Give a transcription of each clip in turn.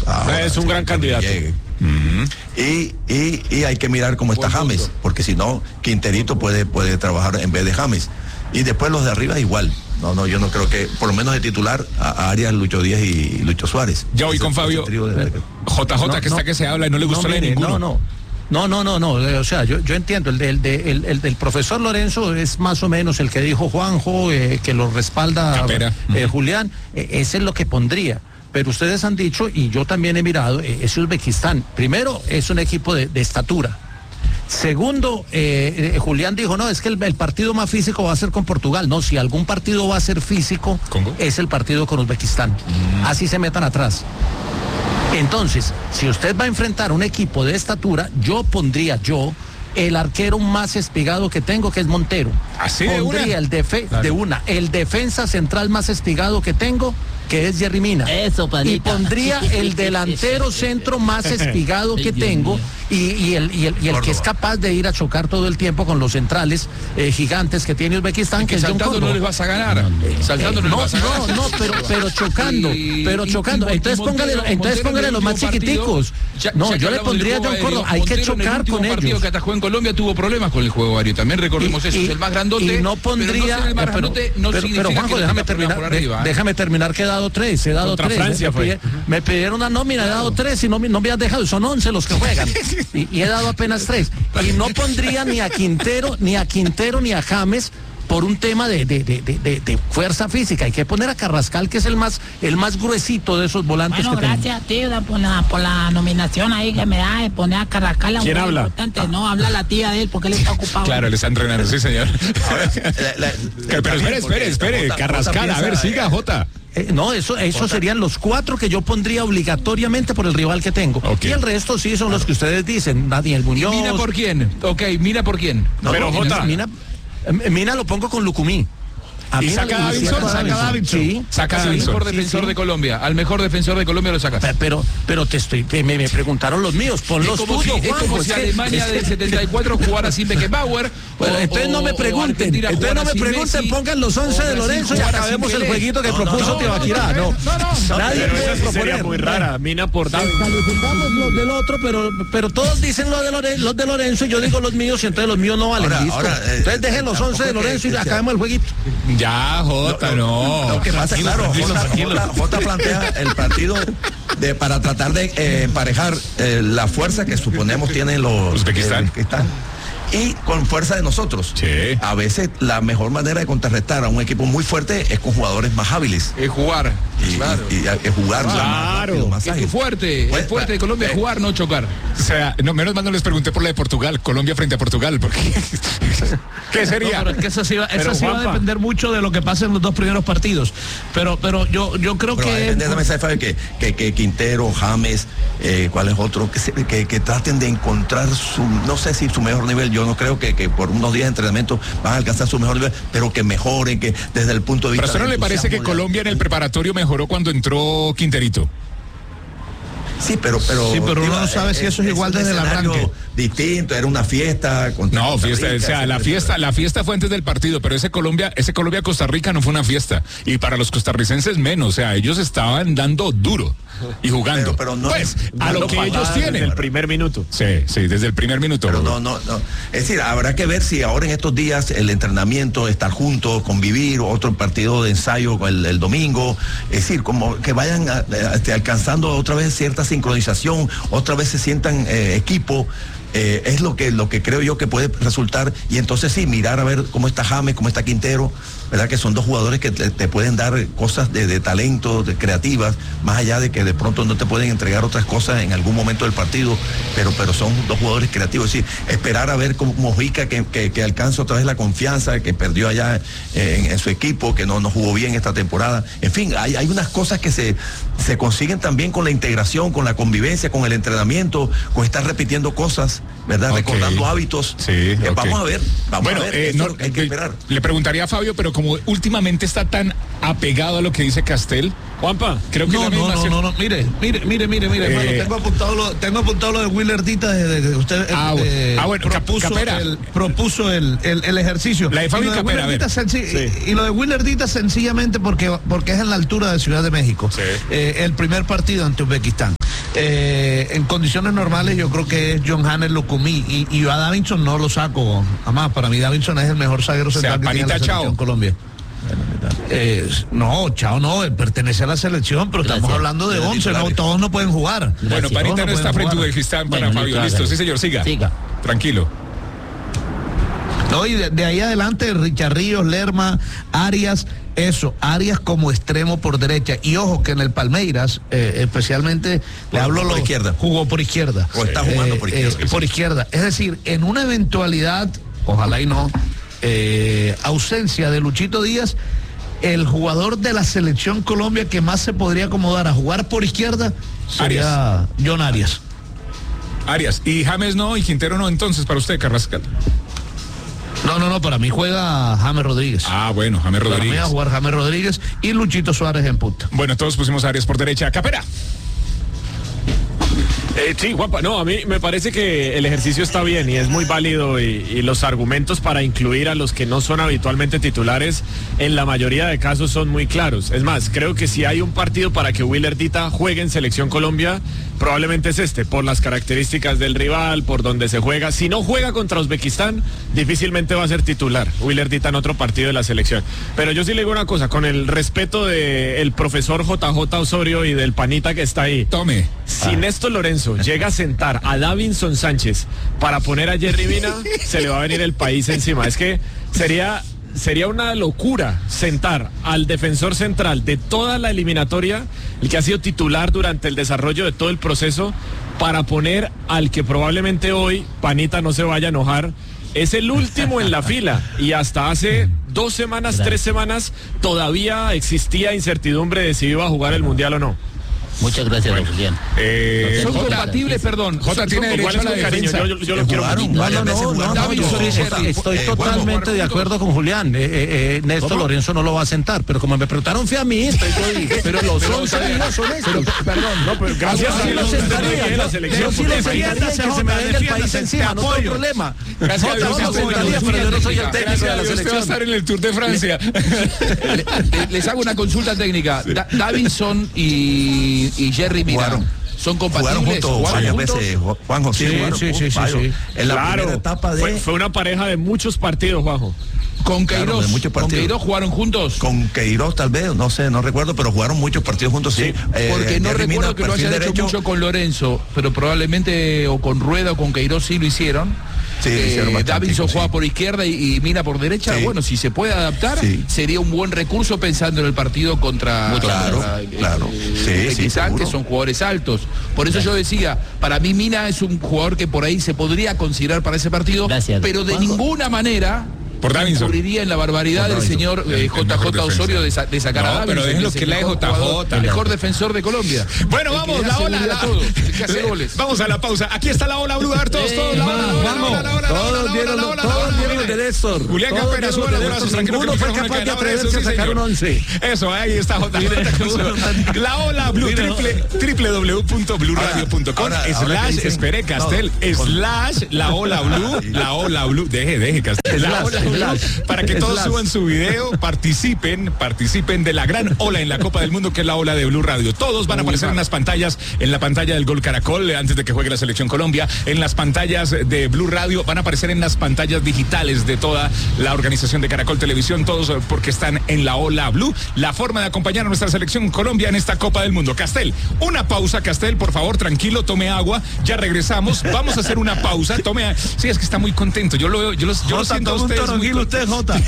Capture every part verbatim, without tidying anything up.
Ahora, es un sí, gran candidato. Uh-huh. Y, y, y hay que mirar cómo está James, punto. Porque si no, Quinterito puede, puede trabajar en vez de James. Y después los de arriba igual. No, no, yo no creo que, por lo menos de titular, a, a Arias, Lucho Díaz y Lucho Suárez. Ya voy con Fabio. J J, no, que no, está que se habla y no le gustó no, mire, No, ninguno. no. No, no, no, no, o sea, yo, yo entiendo, el, de, el, de, el, el del profesor Lorenzo es más o menos el que dijo Juanjo, eh, que lo respalda eh, uh-huh. Julián, eh, ese es lo que pondría. Pero ustedes han dicho, y yo también he mirado, eh, ese Uzbekistán, primero, es un equipo de, de estatura. Segundo, eh, eh, Julián dijo, no, es que el, el partido más físico va a ser con Portugal. No, si algún partido va a ser físico, ¿Congo? Es el partido con Uzbekistán. Mm. Así se metan atrás. Entonces, si usted va a enfrentar un equipo de estatura, yo pondría yo el arquero más espigado que tengo, que es Montero. ¿Así pondría de una? El defe- claro. de una, el defensa central más espigado que tengo, que es Jerry Mina. Eso, panita. Y pondría el delantero centro más espigado que tengo y, y el, y el, y el que es capaz de ir a chocar todo el tiempo con los centrales eh, gigantes que tiene Uzbekistán, es que, que saltando es no les vas a ganar. No, no, saltando no, no, les vas a ganar. No, no, pero, pero chocando, y, pero chocando. Y, entonces póngale, entonces póngale los más chiquiticos. Ya, ya no, yo le pondría a John Córdoba. Hay que chocar con ellos. El partido que atajó en Colombia tuvo problemas con el juego aéreo. También recordemos eso. Es el más grandote. Y no pondría. Pero, no el pero, no pero, pero Juanjo, déjame terminar. Arriba, ¿eh? Déjame terminar que he dado tres. He dado tres. Francia me, fue. pidieron, me pidieron una nómina, he dado tres y no, no me has dejado. Son once los que juegan. y, y he dado apenas tres. Y no pondría ni a Quintero, ni a Quintero, ni a James por un tema de, de, de, de, de fuerza física. Hay que poner a Carrascal, que es el más el más gruesito de esos volantes. Bueno, que gracias, tío, por la, por la nominación ahí que me da de poner a Carrascal. ¿Quién habla? Importante. No, habla la tía de él porque él está ocupado. Claro, él está entrenando, sí, señor. Ahora, la, la, la, pero espere, espere, espere, Carrascal, a ver, siga, Jota. Eh, no, eso, eso serían los cuatro que yo pondría obligatoriamente por el rival que tengo. Okay. Y el resto sí son los que ustedes dicen, Daniel Muñoz. ¿Mina por quién? Ok, ¿Mina por quién? No, pero no, Jota. Mina, Mina lo pongo con Lucumí. A ¿Y saca a Davinson? ¿Saca a Davinson? Sí. Saca al mejor defensor sí, sí. de Colombia. Al mejor defensor de Colombia lo sacas. Pero, pero, pero te estoy, te, me, me preguntaron los míos. Pon los tuyos, si, Es como si Alemania es del setenta y cuatro jugara sin Beckenbauer. Bueno, o, entonces no me pregunten. Entonces no me pregunten. Messi, pongan los once de Lorenzo y acabemos el jueguito que no, propuso no, Tibaquirá. No, no, no. Nadie puede proponer. Sería muy rara. Mina por Davinson. Calificamos los del otro, pero, pero todos dicen los de, Lorenzo, los de Lorenzo y yo digo los míos y entonces los míos no valen. Listo. Entonces dejen los once de Lorenzo y acabemos el jueguito. Ya, Jota. No, lo que pasa es claro, Jota, Jota plantea el partido de, para tratar de eh, emparejar eh, la fuerza que suponemos tienen los Uzbekistán. Eh, y con fuerza de nosotros. Sí. A veces la mejor manera de contrarrestar a un equipo muy fuerte es con jugadores más hábiles. Es jugar. Y, claro. y, y, y jugar. Claro. Más rápido, más es que fuerte. Pues, el fuerte de Colombia es eh, jugar, no chocar. O sea, no, menos mal no les pregunté por la de Portugal, Colombia frente a Portugal, porque ¿qué sería? No, pero es que eso sí, va, eso sí va a depender mucho de lo que pase en los dos primeros partidos. Pero, pero yo, yo creo pero que. Depende, pues, Fabio, que, que, que Quintero, James, eh, ¿cuál es otro? Que, se, que, que traten de encontrar su, no sé si su mejor nivel. Yo no creo que, que por unos días de entrenamiento van a alcanzar su mejor nivel, pero que mejoren, que desde el punto de vista. ¿Pero eso no le parece que Colombia en el preparatorio mejoró cuando entró Quinterito? Sí, pero pero sí, pero uno no sabe es, si eso es, es igual desde el arranque. Distinto, era una fiesta. Contra no, Costa fiesta, Rica, o sea, la fiesta, pero... la fiesta fue antes del partido, pero ese Colombia, ese Colombia Costa Rica no fue una fiesta y para los costarricenses menos, o sea, ellos estaban dando duro y jugando. Pero, pero no, pues a lo que ellos tienen. Desde el primer minuto. Sí, sí, desde el primer minuto. Pero no, no, no. Es decir, habrá que ver si ahora en estos días el entrenamiento, estar juntos, convivir, otro partido de ensayo el, el domingo, es decir, como que vayan a, a, alcanzando otra vez cierta sincronización, otra vez se sientan eh, equipo. Eh, es lo que lo que creo yo que puede resultar, y entonces sí, mirar a ver cómo está James, cómo está Quintero, ¿verdad? Que son dos jugadores que te, te pueden dar cosas de, de talento, de creativas, más allá de que de pronto no te pueden entregar otras cosas en algún momento del partido, pero, pero son dos jugadores creativos. Es decir, esperar a ver cómo Mojica que, que, que alcance otra vez la confianza, que perdió allá en, en su equipo, que no, no jugó bien esta temporada. En fin, hay, hay unas cosas que se, se consiguen también con la integración, con la convivencia, con el entrenamiento, con estar repitiendo cosas, ¿verdad? Okay. Recordando hábitos. Sí, eh, okay. Vamos a ver, vamos bueno, a ver, eh, eso no, es lo que hay que esperar. Le preguntaría a Fabio, pero como últimamente está tan apegado a lo que dice Castel, Juanpa, creo que no, la no, no, no, no, mire, mire, mire, mire, mire, eh, hermano, tengo apuntado lo, tengo apuntado lo de Willardita desde que usted ah, eh, ah, bueno, propuso, Capera. el, propuso el, el, el ejercicio. La de Fabio y Capera, a ver. Senci- sí. y, y lo de Willardita sencillamente porque, porque es en la altura de Ciudad de México. Sí. Eh, el primer partido ante Uzbekistán. Eh, en condiciones normales yo creo que es John Hannes Lucumí y, y yo a Davinson no lo saco. Además, para mí Davinson es el mejor zaguero central, o sea, que tiene la selección Colombia. Eh, no, Chao no, él pertenece a la selección, pero Gracias. Estamos hablando de once, no, todos no pueden jugar. Gracias. Bueno, Panita no, no está frente del Cristán para bueno, Fabio, listo, sí señor, siga. siga. Tranquilo. No, y de, de ahí adelante, Richard Ríos, Lerma, Arias, eso, Arias como extremo por derecha. Y ojo que en el Palmeiras, eh, especialmente, le hablo por lo, izquierda. Jugó por izquierda. O está jugando eh, por izquierda. Eh, por izquierda. Es decir, en una eventualidad, ojalá y no, eh, ausencia de Luchito Díaz, el jugador de la selección Colombia que más se podría acomodar a jugar por izquierda sería Arias. John Arias. Arias. Y James no, y Quintero no, entonces, para usted, Carrascal. No, no, no, para mí juega James Rodríguez. Ah, bueno, James Rodríguez. Para mí va a jugar James Rodríguez y Luchito Suárez en punta. Bueno, todos pusimos a Arias por derecha. Capera. Eh, sí, Juanpa, no, a mí me parece que el ejercicio está bien y es muy válido y, y los argumentos para incluir a los que no son habitualmente titulares en la mayoría de casos son muy claros. Es más, creo que si hay un partido para que Willer Dita juegue en Selección Colombia, probablemente es este, por las características del rival, por donde se juega. Si no juega contra Uzbekistán, difícilmente va a ser titular Willer Dita en otro partido de la selección. Pero yo sí le digo una cosa, con el respeto del profesor J J Osorio y del panita que está ahí. Tome. Si ah. Néstor Lorenzo llega a sentar a Davinson Sánchez para poner a Jerry Mina, se le va a venir el país encima. Es que sería... Sería una locura sentar al defensor central de toda la eliminatoria, el que ha sido titular durante el desarrollo de todo el proceso, para poner al que probablemente hoy, Panita no se vaya a enojar, es el último en la fila y hasta hace dos semanas, tres semanas, todavía existía incertidumbre de si iba a jugar el Mundial o no. Muchas gracias, bueno, Julián. Eh, son compatibles, perdón. J tiene derecho a la cariño, yo, yo, yo lo quiero jugaron, no, no, no, no, no, estoy, estoy totalmente de acuerdo con Julián. Eh, eh, Néstor ¿Cómo? Lorenzo no lo va a sentar, pero como me preguntaron fue a mí, entonces yo dije, pero los once días son estos. Perdón, no, pero gracias a Dios sentaría, la selección. Yo sí lo sentaría que se me venga el país encima, no hay problema. Gracias a Dios, pero yo no soy el técnico de la selección. Va a estar en el Tour de Francia. Les hago una consulta técnica. Davinson y Jerry Mina. Son compatibles. Jugaron juntos varias veces, Juanjo. Sí, sí, sí, sí, sí. En la claro, primera etapa de... Fue, fue una pareja de muchos partidos, Juanjo. Con Queiroz, claro, con Queiroz jugaron juntos. Con Queiroz tal vez, no sé, no recuerdo, pero jugaron muchos partidos juntos, sí. Eh, Porque no Jerry recuerdo Mina, que lo hayan derecho. hecho mucho con Lorenzo, pero probablemente o con Rueda o con Queiroz sí lo hicieron. Sí, eh, Davinson juega sí. por izquierda y, y Mina por derecha. Sí. Bueno, si se puede adaptar, sí. sería un buen recurso pensando en el partido contra, claro, contra claro. Eh, sí, sí, que son jugadores altos. Por eso sí. yo decía, para mí Mina es un jugador que por ahí se podría considerar para ese partido, Gracias. pero de ¿Cuándo? ninguna manera por Davinson incurriría en la barbaridad del señor eh, J J Osorio de, de sacar no, a Davinson. Pero déjenlo que, que la de J J. El mejor defensor de Colombia. Bueno, vamos, la ola. La... Todo, que hace goles. Vamos a la pausa. Aquí está la ola, Blue, a ver todos, todos. La ola, la ola, la ola, la ola. Todos vieron todos vieron de Néstor. Julián Capera, sube los brazos, tranquilo. Ninguno fue capaz de atreverse a sacar un once. Eso, ahí está J J. La ola, Blue, triple w punto blue radio punto com slash, espere, Castel, slash, la ola Blue, la ola Blue. Deje, deje, Castel. La ola Blue. Para que todos suban su video, participen, participen de la gran ola en la Copa del Mundo que es la ola de Blue Radio. Todos van a aparecer en las pantallas, en la pantalla del Gol Caracol antes de que juegue la Selección Colombia, en las pantallas de Blue Radio, van a aparecer en las pantallas digitales de toda la organización de Caracol Televisión, todos porque están en la ola Blue, la forma de acompañar a nuestra Selección Colombia en esta Copa del Mundo. Castel, una pausa, Castel, por favor, tranquilo, tome agua, ya regresamos, vamos a hacer una pausa, tome, sí, es que está muy contento, yo lo veo, yo, los, yo lo siento a ustedes muy usted, Jota.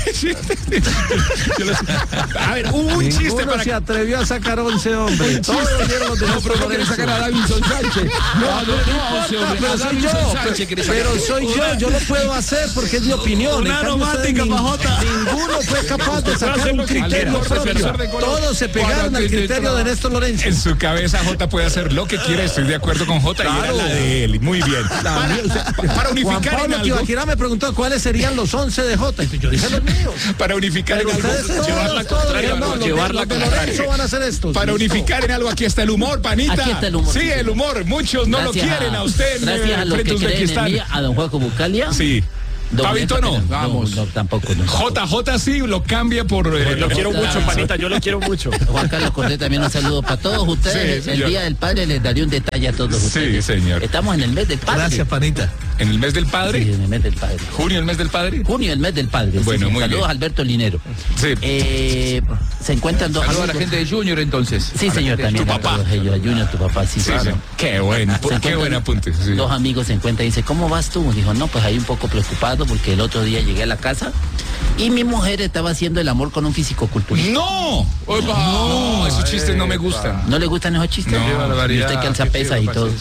A ver, un Ninguno chiste para se atrevió a sacar once hombres. Todos dieron los de no, pero no quiere sacar a Davinson Sánchez. No, no, no, pero soy yo. Pero soy yo, yo lo puedo hacer porque es mi opinión. Una aromática, Majota. Ninguno fue capaz de sacar un criterio propio. Todos se pegaron al criterio de Néstor Lorenzo. En su cabeza Jota puede hacer lo que quiera, estoy de acuerdo con Jota y era la de él. Muy bien. Para, para unificar Juan Pablo en algo. Tibaquirá me preguntó cuáles serían los once de Jota. Yo dije los míos. Para unificar en algo, llevar la contraria, no, llevar la contraria. Van a hacer estos. Para unificar en algo, aquí está el humor, panita. Aquí está el humor. Sí, el humor. Muchos no gracias lo quieren a usted. Gracias a los que creen en mí, a don Juanjo Buscalia. Sí. Fabito no. Vamos. No, no, tampoco. No, J J sí lo cambia por... Eh, lo quiero mucho, panita, yo lo quiero mucho. Juan Carlos Cortés, también un saludo para todos ustedes. Sí, el Día del Padre les daré un detalle a todos ustedes. Sí, señor. Estamos en el mes del Padre. Gracias, panita. ¿En el mes del Padre? Sí, en el mes del Padre. ¿Junio el mes del Padre? Junio el mes del Padre. Bueno, sí, muy saludos bien. a Alberto Linero. Sí. Eh, se encuentran dos Saludos a amigos. la gente de Junior entonces. Sí, señor, también. Tu papá. A ellos, a Junior, tu papá, sí, Sí, claro. sí. Qué buen, qué buen apunte. Sí. Dos amigos se encuentran y dice, ¿cómo vas tú? Dijo, no, pues ahí un poco preocupado porque el otro día llegué a la casa y mi mujer estaba haciendo el amor con un fisicoculturista. ¡No! Opa, no, esos chistes no me gustan. ¿No le gustan esos chistes? No, y usted que alza pesa y todo.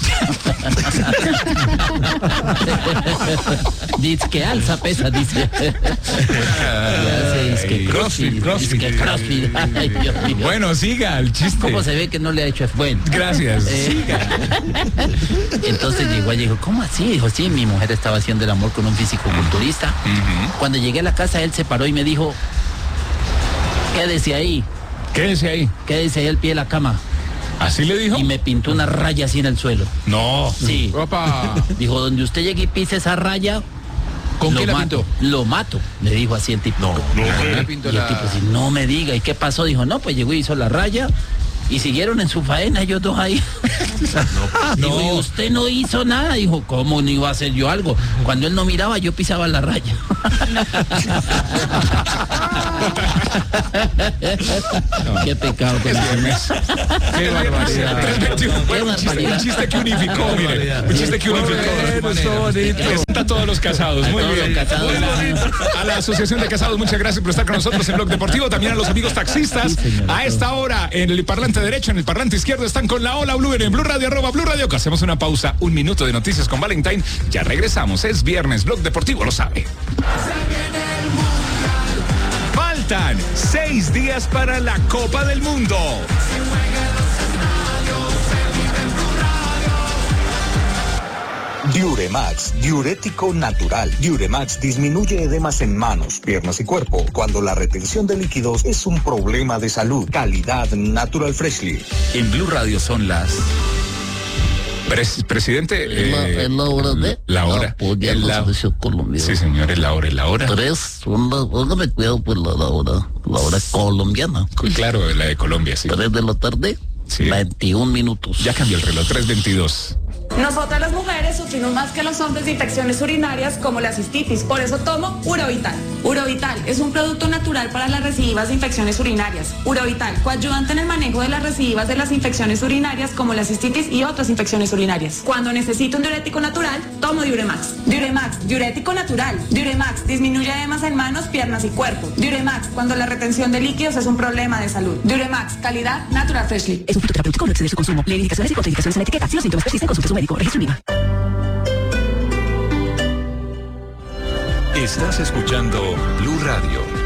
Dice que alza pesa, dice. Dice que crossfit, crossfit. Dice que crossfit. Ay, Dios mío. Bueno, siga el chiste. ¿Cómo se ve que no le ha hecho? Bueno. Gracias. Eh, Entonces llegó y dijo, ¿cómo así? Dijo, sí, mi mujer estaba haciendo el amor con un fisicoculturista. Uh-huh. Cuando llegué a la casa, él se paró y me dijo, quédese ahí, Quédese ahí. quédese ahí al pie de la cama. ¿Así le dijo? Y me pintó una raya así en el suelo. No. Sí. Opa. Dijo, donde usted llegue y pise esa raya, ¿Con lo qué la mato, pintó? lo mato, le dijo así el tipo. No, ¿Con qué pintó y el la- tipo así, no me diga, ¿y qué pasó? Dijo, no, pues llegó y hizo la raya y siguieron en su faena ellos dos ahí. Dijo, y usted no hizo nada. Dijo, ¿cómo no iba a hacer yo algo? Cuando él no miraba, yo pisaba la raya. Qué pecado. Qué Qué barbaridad. Bueno, un, chiste, un chiste que unificó, mire. Un chiste que unificó. Presenta a todos los casados. Muy todos bien. los casados. A la Asociación de Casados, muchas gracias por estar con nosotros en Blog Deportivo. También a los amigos taxistas. Sí, señor. A esta hora, en el parlante derecho, en el parlante izquierdo, están con la Ola Blue en Blue Radio, arroba Blue Radio. Hacemos una pausa, un minuto de noticias con Valentine. Ya regresamos. Es viernes. Blog Deportivo lo sabe. Faltan seis días para la Copa del Mundo. Diuremax, diurético natural. Diuremax disminuye edemas en manos, piernas y cuerpo cuando la retención de líquidos es un problema de salud. Calidad Natural Freshly. En Blue Radio son las... Pres- presidente, eh, Es la hora de la hora. apoyar Es la la- selección colombiana. Sí, señor, es la hora, es la hora. Tres, una, póngame cuidado por la, la hora, la hora colombiana. Claro, la de Colombia, sí. Tres de la tarde, Sí. veintiún minutos. Ya cambió el reloj, tres veintidós. Nosotras las mujeres sufrimos más que los hombres de infecciones urinarias como la cistitis, por eso tomo Urovital. Urovital es un producto natural para las recidivas de infecciones urinarias. Urovital, coayudante en el manejo de las recidivas de las infecciones urinarias como la cistitis y otras infecciones urinarias. Cuando necesito un diurético natural, tomo Diuremax. Diuremax, diurético natural. Diuremax disminuye edemas en manos, piernas y cuerpo. Diuremax, cuando la retención de líquidos es un problema de salud. Diuremax, calidad Natural Freshly. Es un fruto terapéutico, no excede su consumo. Lee indicaciones y contraindicaciones en la etiqueta. Si los síntomas persisten, consulte a su médico. Registro IVA. Estás escuchando Blue Radio.